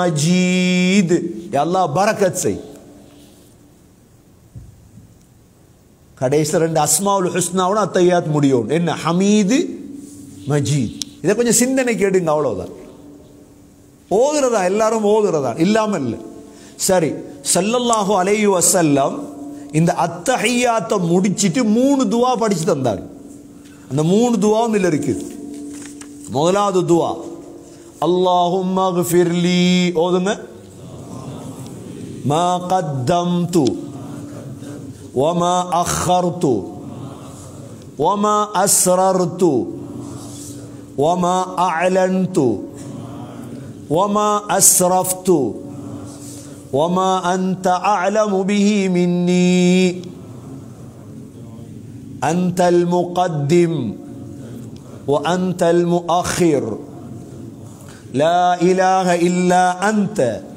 மஜீத், யா அல்லாஹ் பரக்கத் செய். கடைசி ரெண்டு அஸ்மாவுல் ஹுஸ்னாவோட அத்தஹியாத் முடியும். என்ன? ஹமீது, மஜீத். இதை கொஞ்சம் சிந்தனை கேடுங்க, அவ்வளவுதான். ஓதுறதா, எல்லாரும் ஓதுறதா, இல்லாம இல்லை. சரி, ஸல்லல்லாஹு அலைஹி வஸல்லம் இந்த அத்தஹியாத்தை முடிச்சிட்டு 3 துவா படிச்சு தந்தார். அந்த 3 துவாவும் இதுல இருக்கு. முதலாவது துவா, அல்லாஹும்ம ஃபிர்லி, ஓதுங்க. மா கத்தம்து வமா அخرtu வமா அஸ்ரர்து வமா அஅலன்து வமா அஸ்ரஃப்து வமா அன்த அஅலமு பிஹி மின்னி அன்தல் முகத்திம் வ அன்தல் முஅখির லா இலாஹ இல்லா அன்த.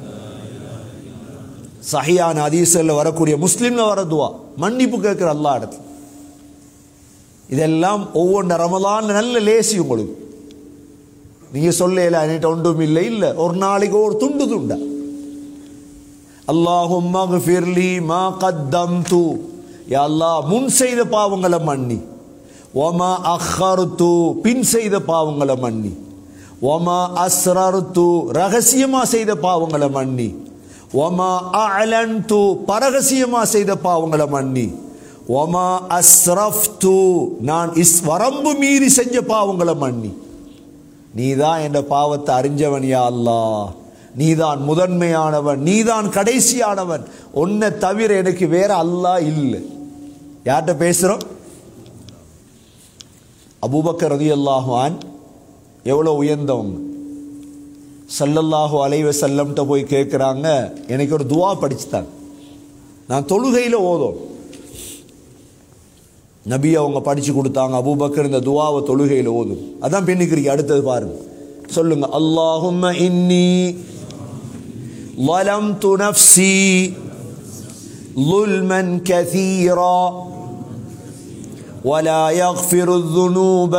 சஹீஹான ஹதீஸ்ல வரக்கூடிய, முஸ்லிம்ல வர துவா, மன்னிப்பு கேட்கிற அல்லாஹ் இடத்துல. இதெல்லாம் ஒவ்வொன்று ரமலான் நல்ல லேசி உங்களுக்கு. நீங்க சொல்லல என்கிட்ட ஒன்றும் இல்லை, இல்லை, ஒரு நாளைக்கு ஒரு துண்டு துண்டா. அல்லாஹும்ம ஃபிர்லி மா கத்தம்து, யா அல்லாஹ் முன் செய்த பாவங்களை மன்னி. வமா அخرtu, பின் செய்த பாவங்களை மன்னி. வமா அஸ்ரர்து, ரகசியமா செய்த பாவங்களை மன்னி. வமா அஅலன்து, பரகசியமா செய்த பாவங்களை மன்னி. வமா அஸ்ரஃப்து, நான் வரம்பு மீறி செஞ்ச பாவங்களை மன்னி. நீதான் என்ற பாவத்தை அறிஞ்சவன் யா அல்லாஹ். நீதான் முதன்மையானவன், நீதான் கடைசியானவன். உன்னை தவிர எனக்கு வேற அல்லாஹ் இல்லை. யார்கிட்ட பேசுறோம்? அபூபக்கர் ரலியல்லாஹு அன்ஹு எவ்வளவு உயர்ந்தவங்க. ஸல்லல்லாஹு அலைஹி வஸல்லம்ட்ட போய் கேட்குறாங்க, எனக்கு ஒரு துவா படிச்சுட்டாங்க, நான் தொழுகையில் ஓதும். நபி அவங்க படிச்சு கொடுத்தாங்க. அபூபக்கர் இந்த துவாவை தொழுகையில் ஓதும். அதான் பெண்ணுக்கிறீங்க. அடுத்தது பாருங்க, சொல்லுங்க. அல்லாஹும்ம இன்னி ظلمت نفسي ظلما كثيرا ولا يغفر الذنوب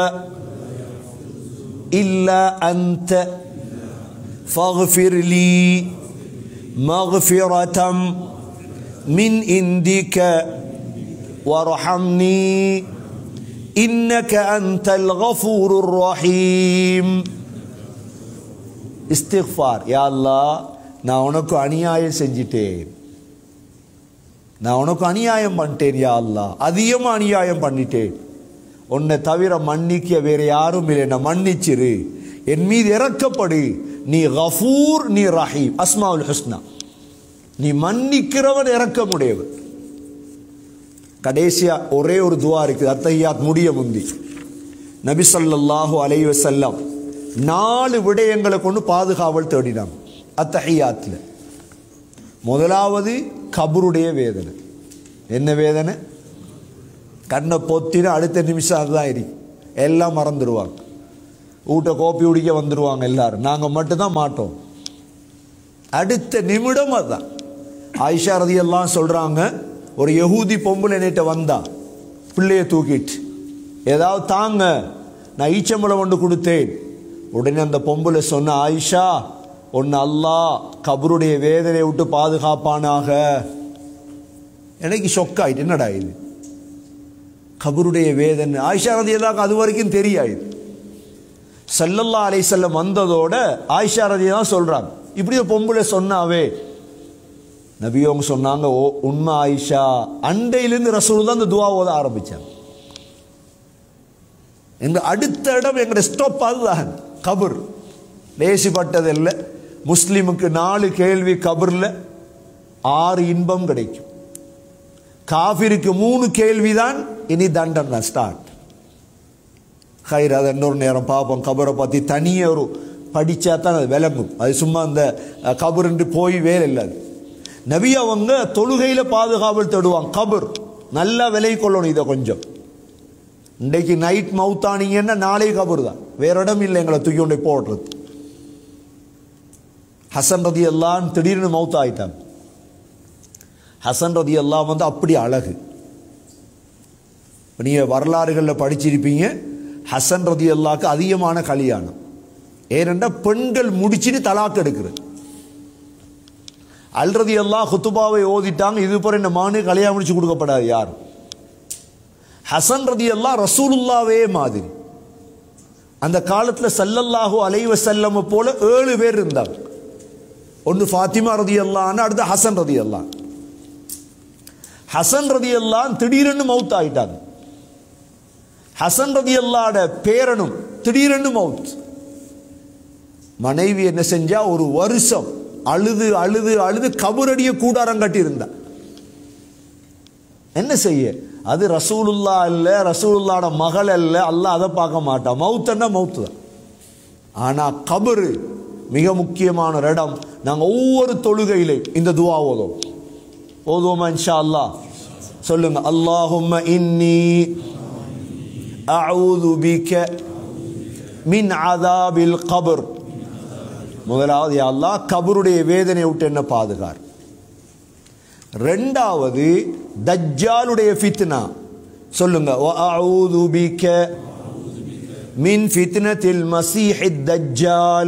إلا أنت فاغفر لي مغفرة من عندك وارحمني إنك أنت الغفور الرحيم. இஸ்திக்ஃபார். யா அல்லாஹ், நான் உனக்கு அநியாயம் செஞ்சிட்டேன், நான் உனக்கு அநியாயம் பண்ணிட்டேன் யா அல்லாஹ், அதிகமாக அநியாயம் பண்ணிட்டேன். உன்னை தவிர மன்னிக்க வேற யாரும் இல்லை, நான் மன்னிச்சிரு, என் மீது இறக்கப்படு. நீ கஃபூர், நீ ரஹீம், அஸ்மாவுல் ஹுஸ்னா, நீ மன்னிக்கிறவன், இறக்கமுடையவன். கடைசியா ஒரே ஒரு துவா இருக்குது அத்தஹியாத் முடிய முந்தி. நபி ஸல்லல்லாஹு அலைஹி வஸல்லம் 4 விடயங்களை கொண்டு பாதுகாவல் தேடினாங்க அத்தஹியாத்தில். முதலாவது கபருடைய வேதனை. என்ன வேதனை? கண்ணை பொத்தின அடுத்த நிமிஷம் அதுதான் இருக்கு, எல்லாம் மறந்துடுவாங்க. வீட்டை கோப்பி குடிக்க வந்துடுவாங்க எல்லாரும், நாங்கள் மட்டும்தான் மாட்டோம். அடுத்த நிமிடம் அதுதான். ஆயிஷா ரலியல்லாஹு சொல்றாங்க, ஒரு யஹூதி பொம்பளை நேற்று வந்தா பிள்ளைய தூக்கிட்டு, ஏதாவது தாங்க, நான் ஈச்சம்பழம் ஒன்று கொடுத்தேன். உடனே அந்த பொம்பளை சொன்ன, ஆயிஷா, ஒன்று அல்லாஹ் கபருடைய வேதனையை விட்டு பாதுகாப்பானாக. எனக்கு ஷொக் ஆயிட்டு, என்னடா இது கபருடைய வேதனை? ஆயிஷா ரலியல்லாஹு அது வரைக்கும் தெரியாது. ஸல்லல்லாஹு அலைஹி வஸல்லம் வந்ததோட ஆயிஷா ரலியல்லாஹு சொல்றாங்க, இப்படி ஒரு பொம்பளை சொன்னாவே. நபியவங்க சொன்னாங்க, ஓ உண்மை ஆயிஷா. அண்டையிலிருந்து ரசூலுல்லாஹ் அந்த துவா ஓத ஆரம்பிச்சாங்க. எங்க அடுத்த இடம், எங்க ஸ்டாப் அதுதான் கபர். லேசிப்பட்டது இல்லை. முஸ்லிமுக்கு 4 கேள்வி கபர்ல, 6 இன்பம் கிடைக்கும். காஃபிருக்கு 3 கேள்விதான், இனி தண்டன் தான் ஸ்டார்ட். ஹைர், அது இன்னொரு நேரம் பார்ப்போம். கபரை பற்றி தனியாக ஒரு படித்தா தான் அது விளங்கும். அது சும்மா அந்த கபருன்று போய் வேலை இல்லை. நபி அவங்க தொழுகையில் பாதுகாவல் தேடுவாங்க. கபர் நல்லா விலை கொள்ளணும். இதை கொஞ்சம் இன்றைக்கு நைட் மவுத்தானீங்கன்னா நாளை கபர் தான், வேற இடம் இல்லை எங்களை தூக்கி கொண்டு போடுறது. ஹசன் ரலியல்லாஹு திடீர்னு மவுத் ஆயிட்டாங்க. ஹசன் ரலியல்லாஹு வந்து அப்படி அழகு. நீங்கள் வரலாறுகளில் படிச்சிருப்பீங்க, ஹசன் ரலியல்லாஹுக்கு அதிகமான கல்யாணம். ஏனென்றால் பெண்கள் முடிச்சுட்டு தலாக்கு எடுக்கிறது. அல் ரலியல்லாஹு குத்துபாவை ஓதிட்டாங்க, இது போற இந்த மானு கல்யாணம் முடிச்சு கொடுக்கப்படாது யார். ஹசன் ரலியல்லாஹு ரசூலுல்லாவே மாதிரி. அந்த காலத்தில் ஸல்லல்லாஹு அலைஹி வஸல்லம் போல 7 பேர் இருந்தாங்க. ஒன்று ஃபாத்திமா ரலியல்லாஹு, அடுத்து ஹசன் ரலியல்லாஹு. ஹசன் ரலியல்லாஹு திடீரென்று மவுத் ஆயிட்டாங்க. ஹசன் ரலியல்லாஹோட பேரனும் திடீரென்று மவுத். மனைவி என்ன செஞ்சா, ஒரு வருஷம் அழுது அழுது அழுது கபரடிய கூடாரம் கட்டி இருந்தா. என்ன செய்ய, அது ரசூலுல்லா அல்ல, ரசூலுல்லாட மகள் அல்ல, அல்லாஹ் அதை பார்க்க மாட்டான். மவுத்துன்னா மவுத்து தான். ஆனா கபரு மிக முக்கியமான இடம். நாங்கள் ஒவ்வொரு தொழுகையிலையும் இந்த துவா ஓதுவோமா இன்ஷா அல்லாஹ்? சொல்லுங்க, அல்லாஹும்ம இன்னி அஊது பிக மின் அஸாபில் கபர். முதலாவது, யா அல்லாஹ் கபருடைய வேதனை விட்டு என்ன பாதுகார். ரெண்டாவது, தஜ்ஜாலுடைய ஃபித்னா. சொல்லுங்க, வ அஊது பிக மின் ஃபித்னத்தில் மஸீஹித் தஜ்ஜால்.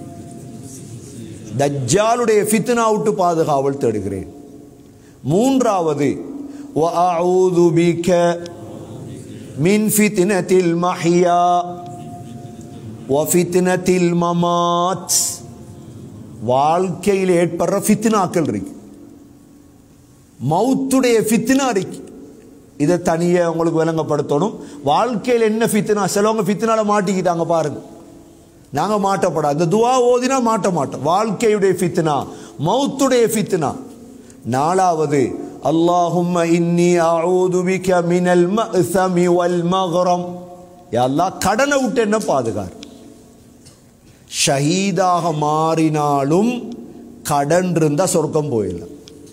தஜ்ஜாலுடைய ஃபித்னா விட்டு பாதுகாவல் தேடுகிறேன். மூன்றாவது, வ அஊது பிக மின் ஃபித்னத்தில் மஹ்யா வ ஃபித்னத்தில் மமாத். வாழ்க்கையில் ஏற்படுற ஃபித்னாக்கள் இருக்கு, மவுத்துடைய ஃபித்னா இருக்கு. இதை தனியே உங்களுக்கு விளங்கப்படுத்தணும். வாழ்க்கையில் என்ன ஃபித்னா, சிலவங்க ஃபித்னால மாட்டிக்கிட்டாங்க பாருங்க. நாங்கள் மாட்டப்படாது, இந்த துவா ஓதினா மாட்ட மாட்டோம். வாழ்க்கையுடைய ஃபித்னா, மவுத்துடைய ஃபித்னா. நாலாவது, அல்லாஹும்ம இன்னி அஊது பிக மினல் மஅஸமி வல் மக்ரம். யா அல்லாஹ் கடனை விட்டு என்ன பாதுகார். ஷஹீதாக மாறினாலும் கடன் இருந்தா சொர்க்கம் போயிடலாம்.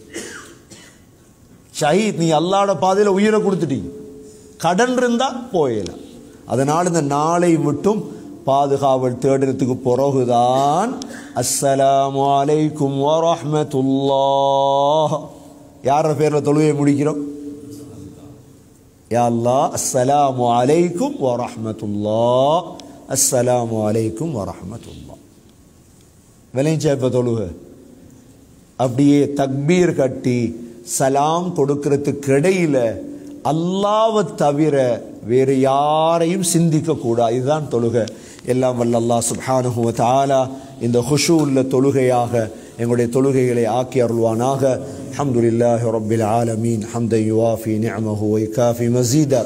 ஷஹீத், நீ அல்லாஹ்வோட பாதையில் உயிரை கொடுத்துட்டீங்க, கடன் இருந்தா போயிடலாம். அதனால் இந்த நாளை விட்டும் பாதுகாவல் தேடுறதுக்கு பிறகுதான் அஸ்ஸலாமு அலைக்கும் வரஹ்மத்துல்லாஹ் யார பேர்ல தொழுகையை முடிக்கிறோம். யா அல்லாஹ், அஸ்ஸலாமு அலைக்கும் வரஹ்மத்துல்லாஹ், அஸ்ஸலாமு அலைக்கும் வரஹ்மத்துல்லாஹ். விளைஞ்சா இப்ப தொழுகை அப்படியே தக்பீர் கட்டி சலாம் கொடுக்கிறதுக்கு இடையில அல்லாஹ்வை தவிர வேறு யாரையும் சிந்திக்க கூடாது. இதுதான் தொழுகை. எல்லாம் வல்ல அல்லாஹ் சுப்ஹானஹு வ தஆலா இந்த ஹுஷூ உள்ள தொழுகையாக எங்களுடைய தொழுகைகளை ஆக்கி அருள்வானாக. அல்ஹம்துலில்லாஹி ரப்பில் ஆலமீன் ஹம்தன் யுவாஃபி நிஅமஹு வ யுகாஃபி மஸீதா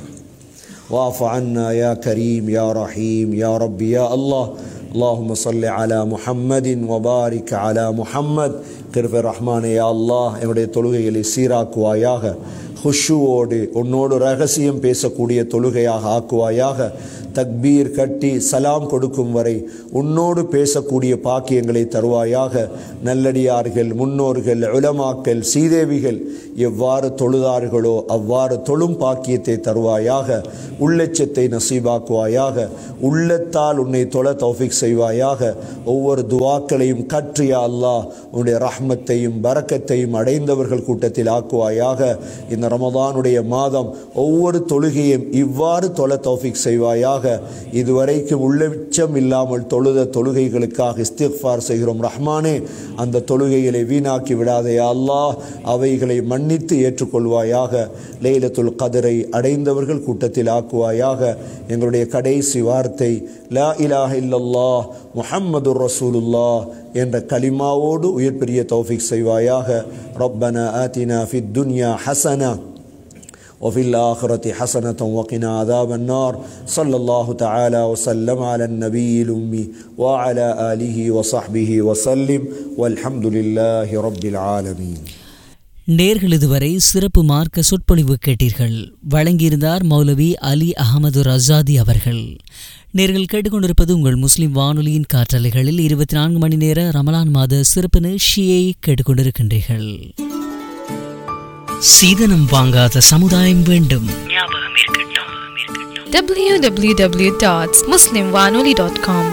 வாஃபு அன்னா யா கரீம் யா ரஹீம் யா ரப்பி யா அல்லாஹ். اللهم صل على محمد وبارك على محمد. கிருபை ரஹ்மானே யா அல்லாஹ், என்னுடைய தொழுகைகளை சீராக்குவாயாக. ஹுஷுவோடு உன்னோடு ரகசியம் பேசக்கூடிய தொழுகையாக ஆக்குவாயாக. தக்பீர் கட்டி சலாம் கொடுக்கும் வரை உன்னோடு பேசக்கூடிய பாக்கியங்களை தருவாயாக. நல்லடியார்கள், முன்னோர்கள், உலமாக்கள், சீதேவிகள் எவ்வாறு தொழுதார்களோ அவ்வாறு தொழும் பாக்கியத்தை தருவாயாக. உள்ளச்சத்தை நசீபாக்குவாயாக. உள்ளத்தால் உன்னை தொழ தௌஃபீக் செய்வாயாக. ஒவ்வொரு துவாக்களையும் கற்றியா அல்லாஹ் உன்னுடைய ரஹ்மத்தையும் பரக்கத்தையும் அடைந்தவர்கள் கூட்டத்தில் ஆக்குவாயாக. இந்த ரமதானுடைய மாதம் ஒவ்வொரு தொழுகையும் இவ்வாறு தொழ தௌஃபீக் செய்வாயாக. இதுவரைக்கும் உள்ளச்சம் இல்லாமல் தொழுத தொழுகைகளுக்காக இஸ்திக்ஃபார் செய்கிறோம் ரஹ்மானே. அந்த தொழுகைகளை வீணாக்கி விடாதே அல்லாஹ், அவைகளை மன்னித்து ஏற்றுக்கொள்வாயாக. லைலத்துல் கத்ரை அடைந்தவர்கள் கூட்டத்தில் ஆக்குவாயாக. எங்களுடைய கடைசி வார்த்தை லா இலாஹ இல்லல்லாஹ் முஹம்மதுர் ரசூலுல்லாஹ் என்ற கலிமாவோடு உயிர் பெரிய தௌஃபீக் செய்வாயாக. ரப்பனா ஆத்தினா ஃபித் துன்யா ஹஸனா وفي الآخرة حسنة وقنا عذاب النار. صلى الله تعالى وسلم على النبي الأمي وعلى آله وصحبه وسلم والحمد لله رب العالمين. நேர்கள் இதுவரை சிறப்பு மார்க்க சொற்பொழிவு கேட்டீர்கள். வழங்கியிருந்தார் மௌலவி அலி அகமது ரஸாதி அவர்கள். நேர்கள் கேட்டுக்கொண்டிருப்பது உங்கள் முஸ்லிம் வானொலியின் காற்றலைகளில் 24 மணி நேர ரமலான் மாத சிறப்பு நிகழ்ச்சியை கேட்டுக்கொண்டிருக்கின்றீர்கள். சீதனம் வாங்காத சமுதாயம் வேண்டும். www.muslimwanoli.com.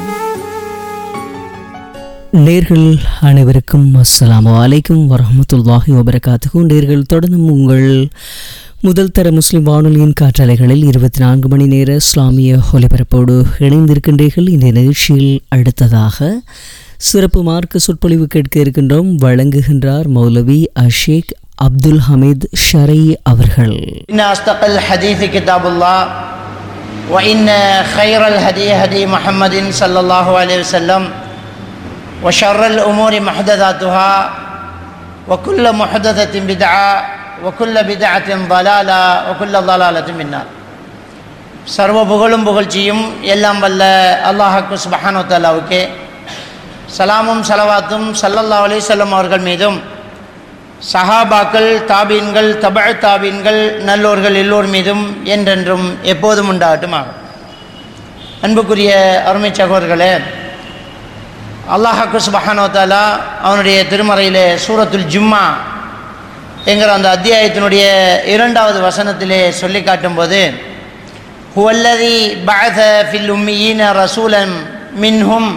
நேர்கள் அனைவருக்கும் அஸ்ஸலாமு அலைக்கும் வரஹ்மத்துல்லாஹி வபரகாத்துஹு. நேர்கள் தொடர்ந்து உங்கள் முதல் தர முஸ்லிம் வானொலியின் காற்றலைகளில் 24 மணி நேர இஸ்லாமிய ஒலிபரப்போடு இணைந்திருக்கின்றீர்கள். இந்த நிகழ்ச்சியில் அடுத்ததாக சிறப்பு மார்க்க சொற்பொழிவு கேட்க இருக்கின்றோம். வழங்குகின்றார் மௌலவி அஷேக் அப்துல் ஹமீத் ஷரை அவர்கள். إن أصدق الحديث كتاب الله وإن خير الهدي هدي محمد صلى الله عليه وسلم وشر الأمور محدثاتها وكل محدثة بدعة وكل بدعة ضلالة وكل ضلالة في النار. சர்வ புகழும் புகழ்ச்சியும் எல்லாம் வல்ல அல்லாஹ்வுக்கு சுப்ஹானஹு வ தஆலாவுக்கே, சலாமும் ஸலவாத்தும் ஸல்லல்லாஹு அலைஹி வஸல்லம் அவர்கள் மீதும், சஹாபாக்கள், தாபீன்கள், தபஅ தாபீன்கள், நல்லோர்கள் எல்லோர் மீதும் என்றென்றும் எப்போதும் உண்டாகட்டுமாக. அன்புக்குரிய அருமை சகோதரர்களே, அல்லாஹ்வுக்கு சுப்ஹானஹு வ தஆலா அவனுடைய திருமறையிலே சூரத்துல் ஜும்மா என்கிற அந்த அத்தியாயத்தினுடைய 2வது வசனத்திலே சொல்லி காட்டும்போது, ஹுவல்லதி பஅஸ ஃபில் உம்மீன ரசூலன் மின்ஹும்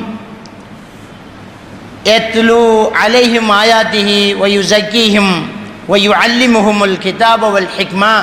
யத்லு அலைஹிம் ஆயாத்திஹி வ யுஸக்கீஹிம் வ யுஅல்லிமுஹுமுல் கிதாப வல் ஹிக்மா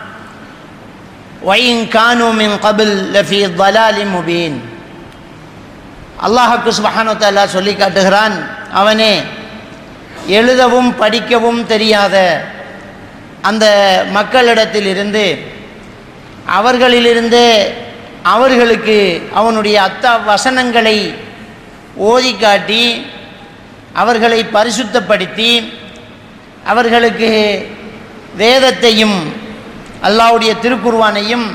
வ இன் கானூ மின் கப்ல் லஃபீ ضலாலின் முபீன். அல்லாஹ் சுப்ஹானஹு வ தஆலா சொல்லி காட்டுகிறான், அவனே எழுதவும் படிக்கவும் தெரியாத அந்த மக்களிடத்திலிருந்து அவர்களிலிருந்தே அவர்களுக்கு அவனுடைய வசனங்களை ஓதி காட்டி அவர்களை பரிசுத்தப்படுத்தி அவர்களுக்கு வேதத்தையும் அல்லாஹ்வுடைய திருக்குர்ஆனையும்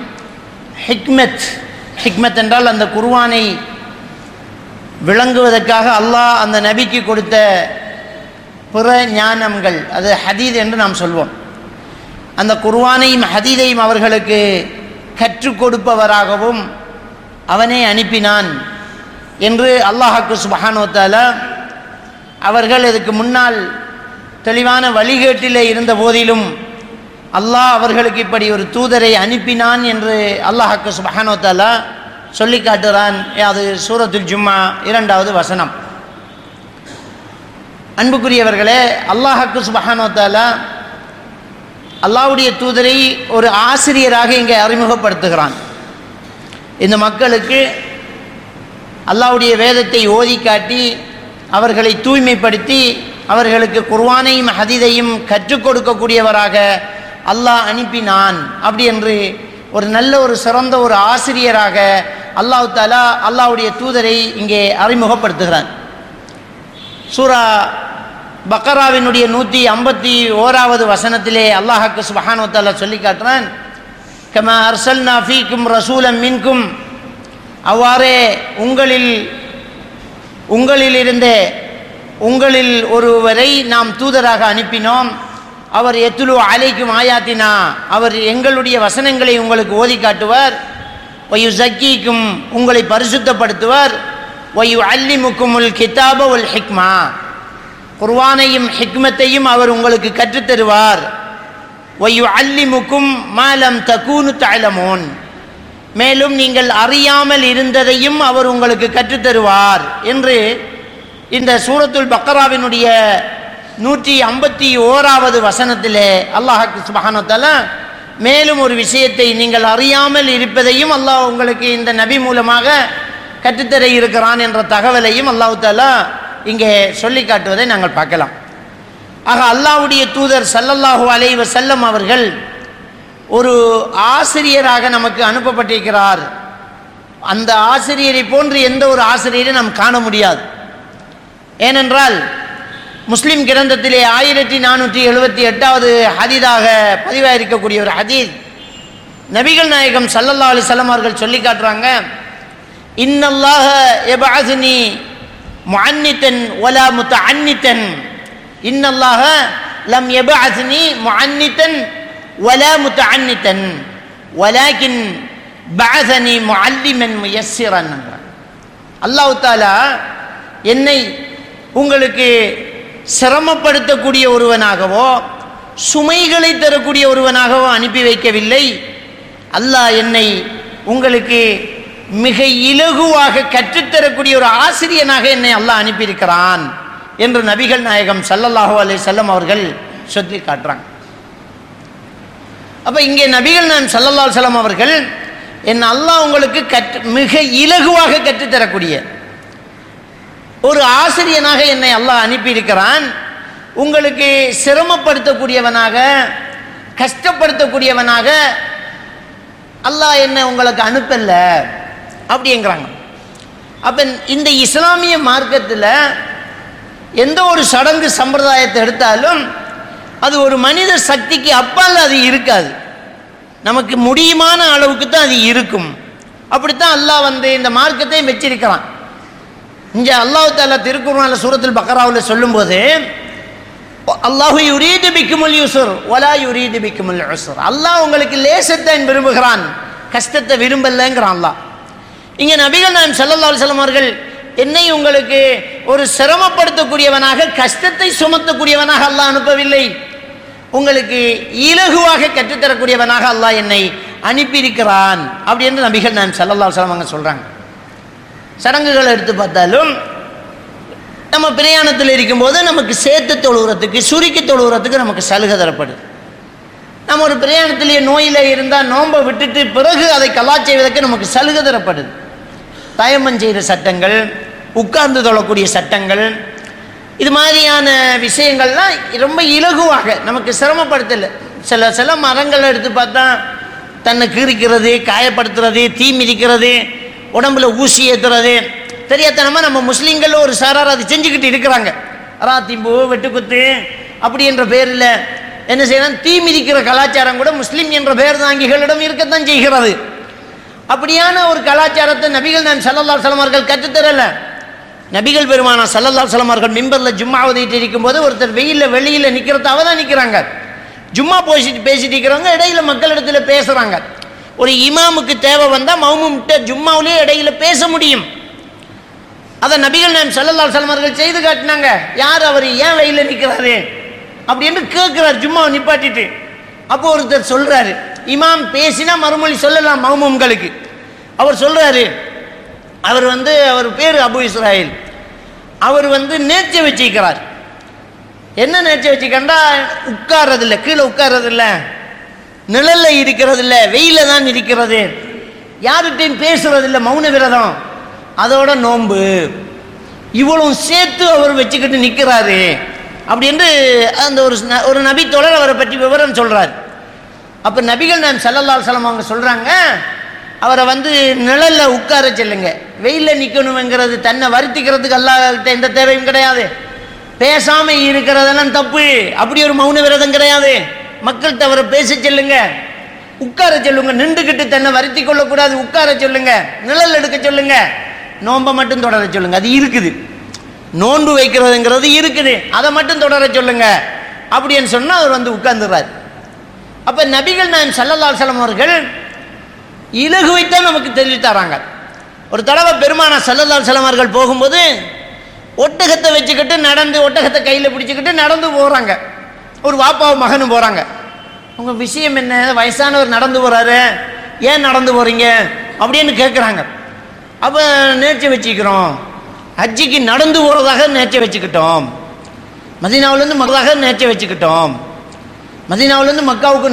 ஹிக்மத் என்றால் அந்த குர்ஆனை விளங்குவதற்காக அல்லாஹ் அந்த நபிக்கு கொடுத்த பிற ஞானங்கள், அது ஹதீத் என்று நாம் சொல்வோம். அந்த குர்ஆனையும் ஹதீதையும் அவர்களுக்கு கற்றுக் கொடுப்பவராகவும் அவனே அனுப்பினான் என்று அல்லாஹ்வுக்கு சுப்ஹானஹு வ தஆலா அவர்கள் இதுக்கு முன்னால் தெளிவான வழிகேட்டிலே இருந்த போதிலும் அல்லாஹ் அவர்களுக்கு இப்படி ஒரு தூதரை அனுப்பினான் என்று அல்லாஹ்வுக்கு சுப்ஹானஹு வ தஆலா சொல்லி காட்டுகிறான். அது சூரத்துல் ஜும்மா 2வது வசனம். அன்புக்குரியவர்களே, அல்லாஹ்வுக்கு சுப்ஹானஹு வ தஆலா அல்லாஹ்வுடைய தூதரை ஒரு ஆசிரியராக இங்கே அறிமுகப்படுத்துகிறான். இந்த மக்களுக்கு அல்லாஹ்வுடைய வேதத்தை ஓதி காட்டி அவர்களை தூய்மைப்படுத்தி அவர்களுக்கு குர்ஆனையும் ஹதீதையும் கற்றுக் கொடுக்கக்கூடியவராக அல்லாஹ் அனுப்பினான். அப்படி என்று ஒரு நல்ல ஒரு சிறந்த ஒரு ஆசிரியராக அல்லாஹ் தஆலா அல்லாஹ்வுடைய தூதரை இங்கே அறிமுகப்படுத்துகிறான். சூரா பக்கராவினுடைய 151வது வசனத்திலே அல்லாஹ்வுக்கு சுப்ஹானஹு வ தஆலா சொல்லி காட்டுறான், கமா அர்சல்னா ஃபீக்கும் ரசூலம் மின்கும், அவ்வாறே உங்களில் ஒருவரை நாம் தூதராக அனுப்பினோம். அவர் யத்லு அலைக்கும் ஆயாத்தினா, அவர் எங்களுடைய வசனங்களை உங்களுக்கு ஓதி காட்டுவார். வ யுஸக்கீக்கும், உங்களை பரிசுத்தப்படுத்துவார். வ யுஅல்லிமுக்குமுல் கிதாப வல் ஹிக்மா, குர்ஆனையும் ஹிக்மத்தையும் அவர் உங்களுக்கு கற்றுத்தருவார். வ யுஅல்லிமுக்கும் மா லம் தகூனு தஅலமூன், மேலும் நீங்கள் அறியாமல் இருந்ததையும் அவர் உங்களுக்கு கற்றுத்தருவார் என்று இந்த சூரத்துல் பக்கராவினுடைய 151வது வசனத்திலே அல்லாஹ் சுப்ஹானஹு வ தஆலா மேலும் ஒரு விஷயத்தை, நீங்கள் அறியாமல் இருப்பதையும் அல்லாஹ் உங்களுக்கு இந்த நபி மூலமாக கற்றுத்தர இருக்கிறான் என்ற தகவலையும் அல்லாஹ் தஆலா இங்கே சொல்லி காட்டுவதை நாங்கள் பார்க்கலாம். ஆக அல்லாஹ்வுடைய தூதர் ஸல்லல்லாஹு அலைஹி வஸல்லம் அவர்கள் ஒரு ஆசிரியராக நமக்கு அனுப்பப்பட்டிருக்கிறார். அந்த ஆசிரியரை போன்று எந்த ஒரு ஆசிரியரை நாம் காண முடியாது. ஏனென்றால் முஸ்லிம் கிரந்தத்திலே 1478வது ஹதீதாக பதிவாயிருக்கக்கூடிய ஒரு ஹதீஸ், நபிகள் நாயகம் ஸல்லல்லாஹு அலைஹி வஸல்லம் அவர்கள் சொல்லி காட்டுறாங்க, இன்னல்லாஹ யபஅஸ்னி முஅன்னிதன் வலா முத்தஅன்னிதன், இன்னல்லாஹ லம் யபஅஸ்னி முஅன்னிதன் வலா முத்தஅன்னிதன் வலாக்கின் பஅஸனி முஅல்லிமன் முயஸ்ஸிரன். அல்லாஹ் தஆலா என்னை உங்களுக்கு சிரமப்படுத்தக்கூடிய ஒருவனாகவோ சுமைகளை தரக்கூடிய ஒருவனாகவோ அனுப்பி வைக்கவில்லை. அல்லாஹ் என்னை உங்களுக்கு மிக இலகுவாக கற்றுத்தரக்கூடிய ஒரு ஆசிரியனாக என்னை அல்லாஹ் அனுப்பியிருக்கிறான் என்று நபிகள் நாயகம் ஸல்லல்லாஹு அலைஹி வஸல்லம் அவர்கள் சொல்லி காட்டுறாங்க. அப்போ இங்கே நபிகள் நாயகம் ஸல்லல்லாஹு அலைஹி வஸல்லம் அவர்கள் என்ன அல்லாஹ் உங்களுக்கு மிக இலகுவாக கற்றுத்தரக்கூடிய, ஒரு ஆசிரியனாக என்னை அல்லாஹ் அனுப்பியிருக்கிறான், உங்களுக்கு சிரமப்படுத்தக்கூடியவனாக கஷ்டப்படுத்தக்கூடியவனாக அல்லாஹ் என்ன உங்களுக்கு அனுப்பல அப்படிங்கிறாங்க. அப்போ இந்த இஸ்லாமிய மார்க்கத்தில் எந்த ஒரு சடங்கு சம்பிரதாயத்தை எடுத்தாலும் அது ஒரு மனித சக்திக்கு அப்பால் அது இருக்காது, நமக்கு முடியுமான அளவுக்கு தான் அது இருக்கும். அப்படித்தான் அல்லாஹ் இந்த மார்க்கத்தை வச்சிருக்கிறான். இங்கே அல்லாஹ் தஆலா திருக்குர்ஆனில் சூரத்துல் பக்ராவில் சொல்லும்போது அல்லாஹு யுரீது பிக்குமுல் யுஸ்ர் வலா யுரீது பிக்குமுல் உஸ்ர், அல்லாஹ் உங்களுக்கு லேசத்தை விரும்புகிறான், கஷ்டத்தை விரும்பலைங்கிறான் அல்லாஹ். இங்கே நபிகள் நாயகம் ஸல்லல்லாஹு அலைஹி வஸல்லம் அவர்கள் என்னை உங்களுக்கு ஒரு சிரமப்படுத்தக்கூடியவனாக கஷ்டத்தை சுமத்தக்கூடியவனாக அல்லாஹ் அனுப்பவில்லை, உங்களுக்கு இலகுவாக கற்றுத்தரக்கூடியவனாக அல்லாஹ் என்னை அனுப்பியிருக்கிறான் அப்படி என்று நபிகள் நாயகம் ஸல்லல்லாஹு அலைஹி வஸல்லம் அவங்க சொல்கிறாங்க. சடங்குகளை எடுத்து பார்த்தாலும் நம்ம பிரயாணத்தில் இருக்கும்போது நமக்கு சேர்த்து தொழுகிறதுக்கு சுருக்கி தொழுகிறதுக்கு நமக்கு சலுகை தரப்படுது. நம்ம ஒரு பிரயாணத்திலேயே நோயில் இருந்தால் நோன்பை விட்டுட்டு பிறகு அதை கலா செய்வதற்கு நமக்கு சலுகை தரப்படுது. தயமம் செய்கிற சட்டங்கள், உட்கார்ந்து தொழக்கூடிய சட்டங்கள், இது மாதிரியான விஷயங்கள்லாம் ரொம்ப இலகுவாக நமக்கு சிரமப்படுத்தலை. சில மரங்களை எடுத்து பார்த்தா தன்னை கீறிக்கிறது, காயப்படுத்துறது, தீ மிதிக்கிறது, உடம்புல ஊசி ஏற்றுறது, தெரியாதனமாக நம்ம முஸ்லீம்கள் ஒரு சாரார் அதை செஞ்சுக்கிட்டு இருக்கிறாங்க. ராத்திம்பு, வெட்டுக்குத்து அப்படி என்ற பேரில் என்ன செய்யணும், தீ மிதிக்கிற கலாச்சாரம் கூட முஸ்லீம் என்ற பெயர் தாங்கிகளிடம் இருக்கத்தான் செய்கிறது. அப்படியான ஒரு கலாச்சாரத்தை நபிகள் நாயகம் ஸல்லல்லாஹு அலைஹி வஸல்லம் அவர்கள் கற்றுத்தரல. நபிகள் பெருமானா ஸல்லல்லாஹு அலைஹி வஸல்லம் அவர்கள் மிம்பரில் ஜும்மா ஓதிட்டு இருக்கும்போது ஒருத்தர் வெயிலில் வெளியில் நிற்கிறத அவதான் நிற்கிறாங்க. ஜும்மா பேசிட்டு இருக்கிறவங்க இடையில மக்களிடத்தில் பேசுகிறாங்க. ஒரு இமாமுக்கு தேவை வந்தால் மௌமும்கிட்ட ஜும்மாவிலே இடையில பேச முடியும். அதை நபிகள் நாயகம் ஸல்லல்லாஹு அலைஹி வஸல்லம் அவர்கள் செய்து காட்டினாங்க. யார் அவர், ஏன் வெயிலில் நிற்கிறாரு அப்படின்னு கேட்குறாரு ஜும்மாவை நிப்பாட்டிட்டு. அப்போ ஒருத்தர் சொல்கிறாரு, இமாம் பேசினா மறுமொழி சொல்லலாம் மௌமும்களுக்கு. அவர் சொல்கிறாரு, அவர் பேர் அபு இஸ்ராயில், அவர் நேர்ச்சி வச்சிருக்கிறார். என்ன நேர்ச்சி வச்சுக்கண்டா, உட்கார்றதில்லை, கீழே உட்கார்றதில்ல, நிழல்ல இருக்கிறது இல்லை, வெயில தான் இருக்கிறது, யார்கிட்டையும் பேசுறதில்லை, மௌன விரதம், அதோட நோன்பு, இவ்வளவு சேர்த்து அவர் வச்சுக்கிட்டு நிற்கிறாரு அப்படி என்று அந்த ஒரு நபி தோழர் அவரை பற்றி விவரம் சொல்றார். அப்போ நபிகள் நாயகம் ஸல்லல்லாஹு அலைஹி வஸல்லம் அவங்க சொல்றாங்க, அவரை நிழல்ல உட்கார சொல்லுங்க, வெயிலில் நிற்கணுங்கிறது தன்னை வருத்திக்கிறதுக்கு அல்லாஹ்கிட்ட எந்த தேவையும் கிடையாது. பேசாம இருக்கிறதெல்லாம் தப்பு, அப்படி ஒரு மௌன விரதம் கிடையாது. மக்கள்கிட்ட அவரை பேச சொல்லுங்க, உட்கார சொல்லுங்க, நின்றுக்கிட்டு தன்னை வருத்தி கொள்ளக்கூடாது, உட்கார சொல்லுங்க, நிழல் எடுக்க சொல்லுங்க, நோன்பை மட்டும் தொடர சொல்லுங்க, அது இருக்குது, நோன்பு வைக்கிறதுங்கிறது இருக்குது, அதை மட்டும் தொடர சொல்லுங்க அப்படின்னு சொன்னா அவர் உட்கார்ந்துறார். அப்ப நபிகள் நாயகம் ஸல்லல்லாஹு அலைஹி வஸல்லம் அவர்கள் இலகுவைத்தான் நமக்கு தெரிவித்தாராங்க. ஒரு தடவை பெருமானா ஸல்லல்லாஹு அலைஹி வஸல்லம் அவர்கள் போகும்போது ஒட்டகத்தை வச்சுக்கிட்டு நடந்து, ஒட்டகத்தை கையில் பிடிச்சிக்கிட்டு நடந்து போகிறாங்க. ஒரு வாப்பாவும் மகனும் போகிறாங்க. உங்கள் விஷயம் என்ன, வயசானவர் நடந்து போகிறாரு, ஏன் நடந்து போகிறீங்க அப்படின்னு கேட்குறாங்க. அப்போ நேர்ச்சி வச்சுக்கிறோம், ஹஜ்ஜிக்கு நடந்து போகிறதாக நேர்ச்சி வச்சுக்கிட்டோம், மதீனாவிலேருந்து மக்காவுக்கு நேர்ச்சி வச்சுக்கிட்டோம், மதீனாவிலேருந்து மக்காவுக்கு